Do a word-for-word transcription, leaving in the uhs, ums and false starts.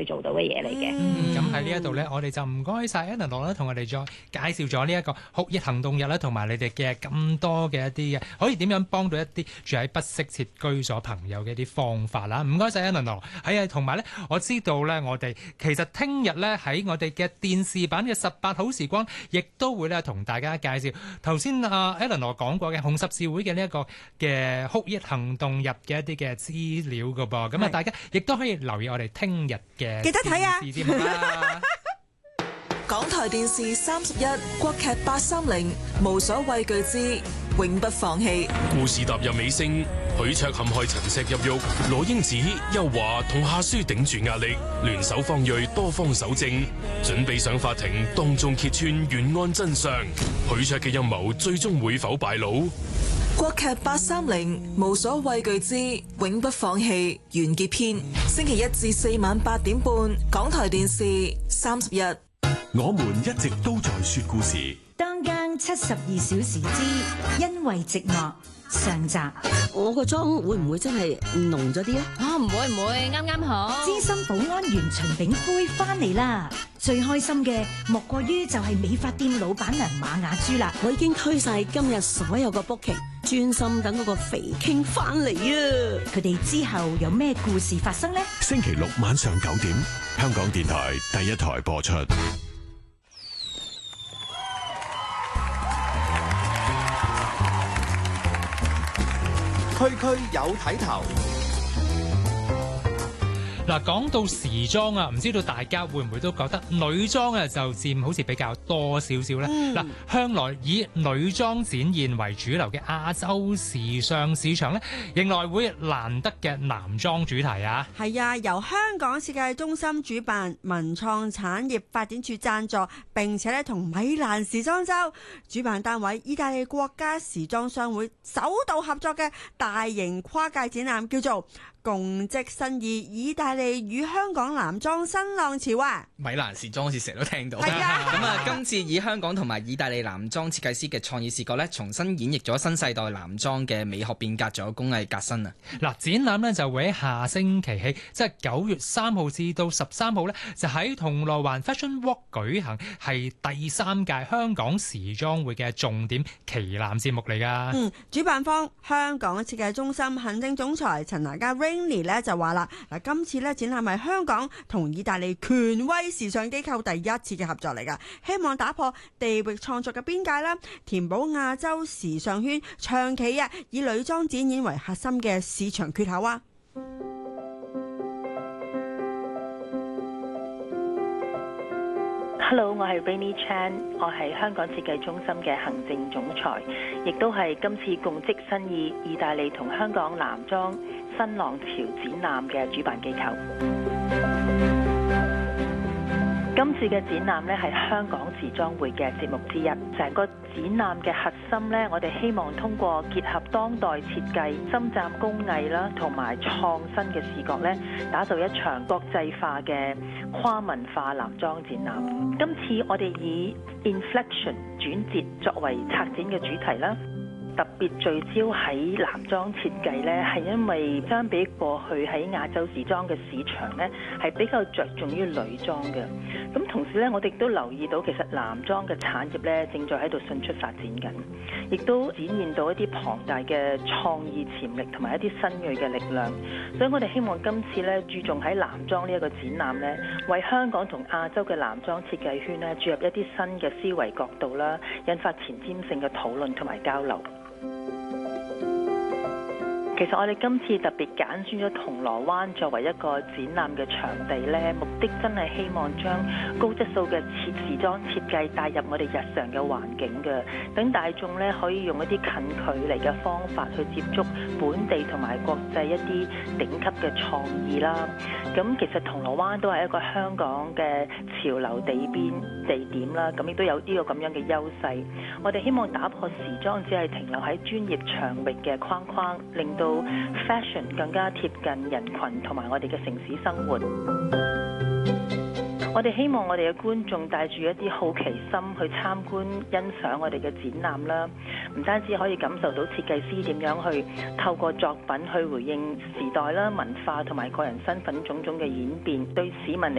做到嘅嘢嚟嘅。 嗯，咁喺呢一度咧，我哋就唔該晒 Eleanor 啦，同我哋再介紹咗呢一個酷熱行動日啦，同埋你哋嘅咁多嘅一啲嘅可以點樣幫到一啲住喺不適切居所朋友嘅一啲方法啦。唔該晒 Eleanor。係啊，同埋咧，我知道咧，我哋其實聽日咧喺我哋嘅電視版嘅十八好時光，亦都會咧同大家介紹頭先阿 Eleanor 講過嘅紅十字會嘅呢一個嘅酷熱行動日嘅一啲嘅資料噶噃。咁啊，大家亦都可以留意我哋聽日嘅記得睇啊！ 港台電視三十一國劇八三零無所畏懼之永不放棄。 故事踏入尾聲，許卓陷害陳石入獄，羅英子、邱華同夏書頂住壓力，聯手方銳多方搜證，準備上法庭當眾揭穿懸案真相。許卓嘅陰謀最終會否敗露？ 國劇八三零無所畏懼之永不放棄完結篇，星期一至四晚八點半，港台電視三十一。 我們一直都在說故事。 當間七十二小時之因為寂寞上集。 我個妝會唔會真係濃咗啲咧？ 啊，唔會唔會，啱啱好。 資深保安員秦炳輝翻嚟啦！最開心嘅莫過於就係美髮店老闆娘馬雅珠啦。 我已經推晒今日所有個 booking， 專心等嗰個肥傾翻嚟啊！ 佢哋之後有咩故事發生呢？ 星期六晚上九點，香港電台第一台播出。 區區有睇頭。 嗱，講到時裝啊，唔知道大家會唔會都覺得女裝啊就佔好似比較多少少咧？嗱、嗯，向來以女裝展現為主流嘅亞洲時尚市場咧，迎來會難得嘅男裝主題啊！ 係啊，由香港設計中心主辦，文創產業發展處贊助，並且咧同米蘭時裝周主辦單位意大利國家時裝商會首度合作嘅大型跨界展覽，叫做共織新意意大利與香港男裝新浪潮啊！ 米蘭時裝好似成日都聽到。 係啊， 咁啊，今次以香港同埋意大利男裝設計師嘅創意視覺咧，重新演繹咗新世代男裝嘅美學變革，仲有工藝革新啊！嗱，展覽呢就會喺下星期起，即係九月三號至到十三號咧，就喺銅鑼灣 Fashion Walk 舉行，係第三屆香港時裝會嘅重點旗艦節目嚟㗎。 嗯，主辦方香港設計中心行政總裁陳娜嘉 Rainy 咧就話啦，嗱，今次咧展覽係香港同意大利權威時尚機構第一次嘅合作嚟㗎，希望打破地域創作嘅邊界啦，填補亞洲時尚圈長期啊以女裝展演為核心嘅市場缺口啊！ Hello， 我係 Rainy Chan， 我係香港設計中心嘅行政總裁，亦都係今次共織新意意大利同香港男裝新浪潮展覽嘅主辦機構。今次嘅展覽呢係香港時裝會嘅節目之一，成個展覽嘅核心呢，我哋希望通過結合當代設計、深湛工藝啦，同埋創新嘅視覺呢，打造一場國際化嘅跨文化男裝展覽。今次我哋以 inflection 轉折作為策展嘅主題啦。特別聚焦喺男裝設計呢，係因為相比過去喺亞洲時裝嘅市場呢，係比較着重於女裝嘅。咁同時呢，我哋都留意到其實男裝嘅產業呢，正在喺度迅速發展緊，亦都展現到一啲龐大嘅創意潛力同埋一啲新鋭嘅力量。所以我哋希望今次呢，注重喺男裝呢一個展覽呢，為香港同亞洲嘅男裝設計圈呢，注入一啲新嘅思維角度啦，引發前瞻性嘅討論同埋交流。其實我哋今次特別揀選咗銅鑼灣作為一個展覽嘅場地呢，目的真係希望將高質素嘅設時裝設計帶入我哋日常嘅環境嘅，等大眾呢可以用一啲近距離嘅方法去接觸本地同埋國際一啲頂級嘅創意啦。咁其實銅鑼灣都係一個香港嘅潮流地邊地點啦，咁亦都有呢個咁樣嘅優勢。我哋希望打破時裝只係停留喺專業場域嘅框框，令到fashion 更加貼近人群同埋我哋嘅城市生活。我哋希望我哋嘅觀眾帶住一啲好奇心去參觀欣賞我哋嘅展覽啦，唔單止可以感受到設計師點樣去透過作品去回應時代啦、文化同埋個人身份種種嘅演變，對市民嚟